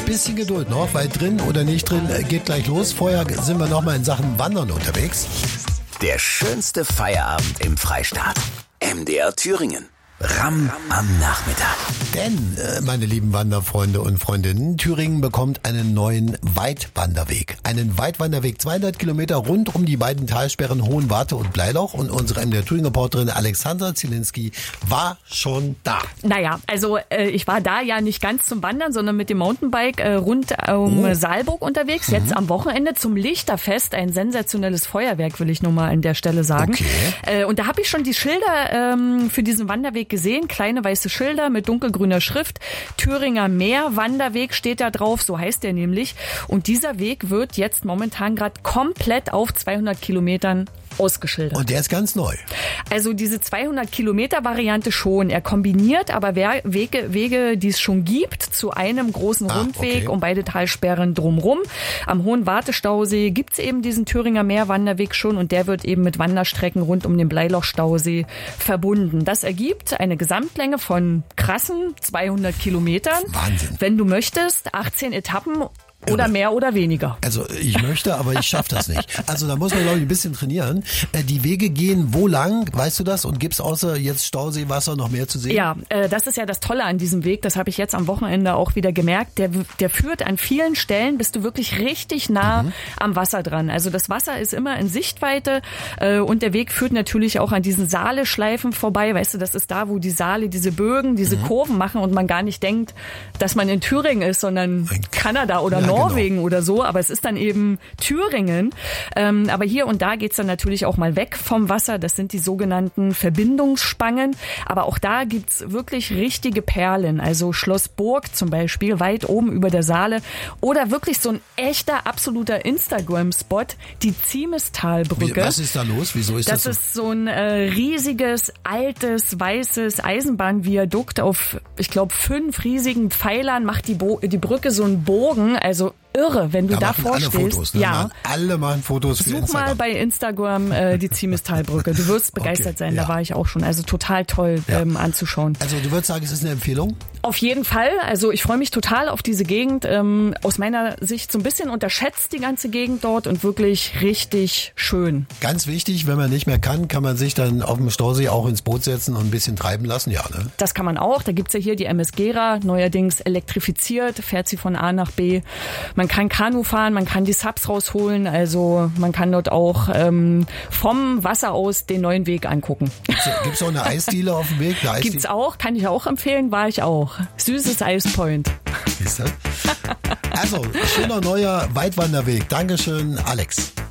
bisschen Geduld noch, weil drin oder nicht drin geht gleich los. Vorher sind wir nochmal in Sachen Wandern unterwegs. Der schönste Feierabend im Freistaat. MDR Thüringen. Ramm am Nachmittag. Denn, meine lieben Wanderfreunde und Freundinnen, Thüringen bekommt einen neuen Weitwanderweg. Einen Weitwanderweg, 200 Kilometer rund um die beiden Talsperren Hohenwarte und Bleiloch. Und unsere MDR Thüringen-Reporterin Alexandra Zielinski war schon da. Naja, also ich war da ja nicht ganz zum Wandern, sondern mit dem Mountainbike rund um Saalburg unterwegs. Jetzt am Wochenende zum Lichterfest. Ein sensationelles Feuerwerk, will ich nur mal an der Stelle sagen. Okay. Und da habe ich schon die Schilder für diesen Wanderweg gesehen. Kleine weiße Schilder mit dunkelgrüner Schrift. Thüringer Meer-Wanderweg steht da drauf, so heißt der nämlich. Und dieser Weg wird jetzt momentan gerade komplett auf 200 Kilometern ausgeschildert. Und der ist ganz neu. Also diese 200-Kilometer-Variante schon. Er kombiniert aber Wege, die es schon gibt, zu einem großen Rundweg um beide Talsperren drumrum. Am Hohenwarte-Stausee gibt es eben diesen Thüringer Meer-Wanderweg schon und der wird eben mit Wanderstrecken rund um den Bleiloch-Stausee verbunden. Das ergibt eine Gesamtlänge von krassen 200 Kilometern. Wahnsinn. Wenn du möchtest, 18 Etappen. Oder mehr oder weniger. Also ich möchte, aber ich schaffe das nicht. Also da muss man, glaube ich, ein bisschen trainieren. Die Wege gehen wo lang, weißt du das? Und gibt's außer jetzt Stauseewasser noch mehr zu sehen? Ja, das ist ja das Tolle an diesem Weg. Das habe ich jetzt am Wochenende auch wieder gemerkt. Der führt an vielen Stellen, bist du wirklich richtig nah am Wasser dran. Also das Wasser ist immer in Sichtweite und der Weg führt natürlich auch an diesen Saale-Schleifen vorbei. Weißt du, das ist da, wo die Saale diese Bögen, diese Kurven machen und man gar nicht denkt, dass man in Thüringen ist, sondern in Kanada oder Norwegen oder so, aber es ist dann eben Thüringen. Aber hier und da geht's dann natürlich auch mal weg vom Wasser. Das sind die sogenannten Verbindungsspangen. Aber auch da gibt's wirklich richtige Perlen. Also Schloss Burg zum Beispiel, weit oben über der Saale. Oder wirklich so ein echter, absoluter Instagram-Spot, die Ziemestalbrücke. Was ist da los? Wieso ist das so? Das ist so ein riesiges, altes, weißes Eisenbahnviadukt auf, ich glaube, 5 riesigen Pfeilern, macht die Brücke so einen Bogen. Also irre, wenn du da vorstehst. Alle Fotos, ne? Ja. Alle machen Fotos für Such Instagram. mal bei Instagram die Ziemestalbrücke. Du wirst begeistert sein, da war ich auch schon. Also total toll anzuschauen. Also du würdest sagen, es ist eine Empfehlung? Auf jeden Fall. Also ich freue mich total auf diese Gegend. Aus meiner Sicht so ein bisschen unterschätzt die ganze Gegend dort und wirklich richtig schön. Ganz wichtig, wenn man nicht mehr kann man sich dann auf dem Stausee auch ins Boot setzen und ein bisschen treiben lassen. Ja, ne? Das kann man auch. Da gibt's ja hier die MS Gera, neuerdings elektrifiziert, fährt sie von A nach B. Man kann Kanu fahren, man kann die Subs rausholen, also man kann dort auch vom Wasser aus den neuen Weg angucken. Gibt's auch eine Eisdiele auf dem Weg? Gibt's auch, kann ich auch empfehlen, war ich auch. Süßes Eispoint. Also, schöner neuer Weitwanderweg. Dankeschön, Alex.